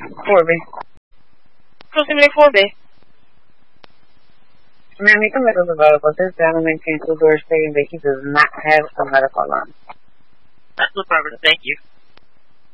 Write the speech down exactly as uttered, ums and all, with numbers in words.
four B. Proximity four B. Ma'am, you can make us available. This gentleman came to the door stating that he does not have a medical alarm. That's no problem. Thank you.